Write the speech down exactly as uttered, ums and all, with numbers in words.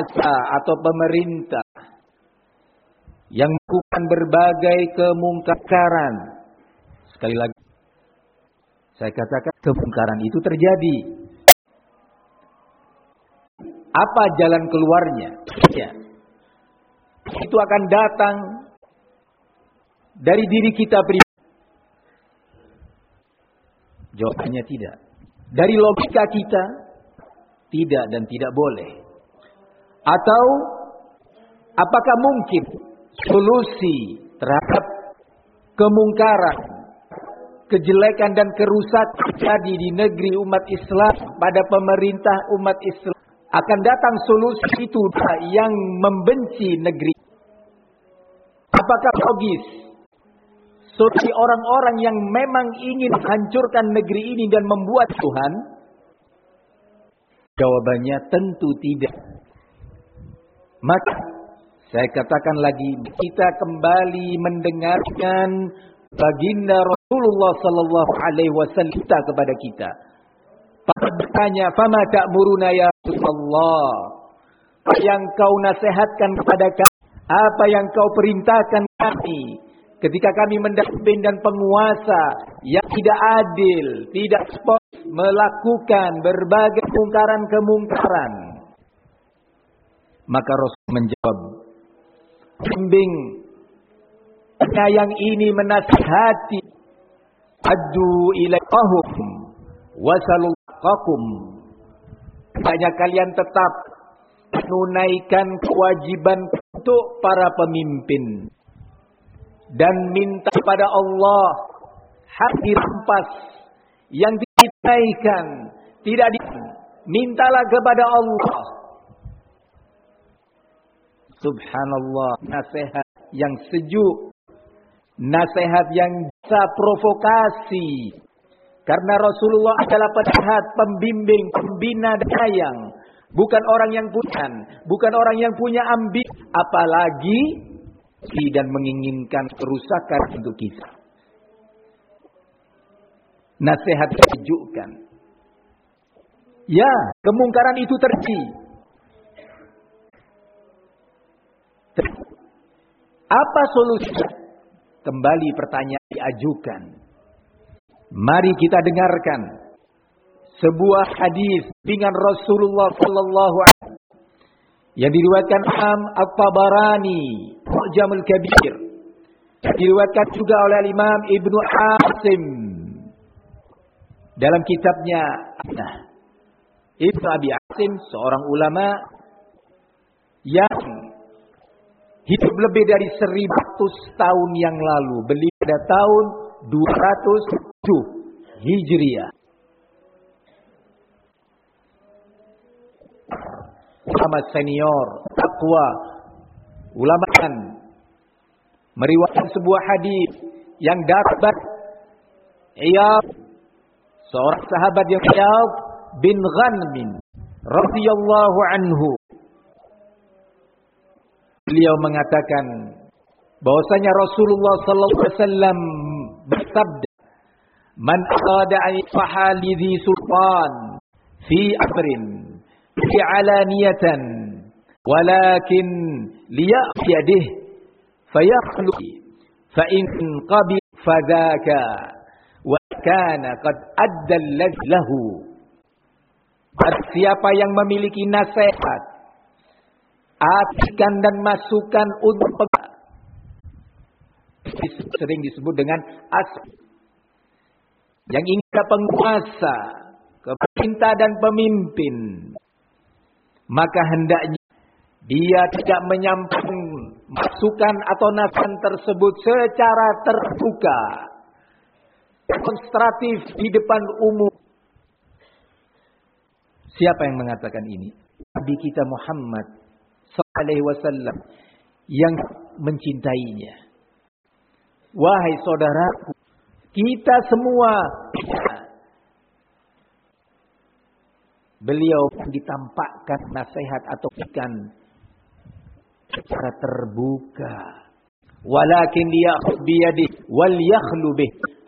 penguasa atau pemerintah yang melakukan berbagai kemungkaran. Sekali lagi saya katakan kemungkaran itu terjadi. Apa jalan keluarnya? Ya. Itu akan datang dari diri kita pribadi. Jawabannya tidak. Dari logika kita tidak dan tidak boleh. Atau apakah mungkin solusi terhadap kemungkaran, kejelekan dan kerusakan terjadi di negeri umat Islam pada pemerintah umat Islam? Akan datang solusi itu yang membenci negeri. Apakah logis? Solusi orang-orang yang memang ingin menghancurkan negeri ini dan membuat Tuhan? Jawabannya tentu tidak. Maka saya katakan lagi, kita kembali mendengarkan baginda Rasulullah sallallahu alaihi wasallam kepada kita. Para bertanya, "Fama ta'muruna ya Rasulullah?" Apa yang kau nasihatkan kepada kami? Apa yang kau perintahkan kami ketika kami mendamping dan penguasa yang tidak adil, tidak sport, melakukan berbagai kemungkaran-kemungkaran? Maka Rasul menjawab, bimbing yang ini menasihati, addu ilaihum wasalulqakum, hanya kalian tetap menunaikan kewajiban untuk para pemimpin dan minta kepada Allah hak dirampas yang ditunaikan tidak di, mintalah kepada Allah. Subhanallah, nasihat yang sejuk, nasihat yang bisa provokasi. Karena Rasulullah adalah penasihat, pembimbing, pembina dan penyayang. Bukan orang yang punya, bukan orang yang punya ambisi, apalagi dan menginginkan kerusakan untuk kita. Nasihat sejukkan. Ya, kemungkaran itu terjadi. Apa solusinya? Kembali pertanyaan diajukan. Mari kita dengarkan sebuah hadis dengan Rasulullah sallallahu alaihi wasallam yang diriwayatkan Imam At-Tabarani, Mu'jamul Kabir. Diriwayatkan juga oleh Imam Ibnu Asim dalam kitabnya. Nah, Ibnu Abi Asim seorang ulama yang hidup lebih dari seribu tahun yang lalu. Beliau pada tahun dua ratus tujuh Hijriah. Ulama senior, takwa, ulama kan meriwayatkan sebuah hadis yang dapat Iyad, seorang sahabat yang Iyad bin Ghanmin radhiyallahu anhu. Beliau mengatakan bahwasanya Rasulullah sallallahu alaihi wasallam bersabda, "Man arada an yafha li dhi sultan fi amrin fi alaniyatan walakin liya'ti bih fayakhlu fa in qabil fadaka wa kana qad adda lahu." Siapa yang memiliki nasihat, atikan dan masukan untuk penguasa, sering disebut dengan aspek, yang ingin penguasa, pemerintah dan pemimpin, maka hendaknya dia tidak menyampaikan masukan atau nasihat tersebut secara terbuka, demonstratif di depan umum. Siapa yang mengatakan ini? Nabi kita Muhammad sallallahu alaihi wasallam yang mencintainya. Wahai saudaraku, kita semua, beliau ditampakkan nasihat atau ikan secara terbuka. Walakin liya'khudh biyadihi wal yakhlu bih.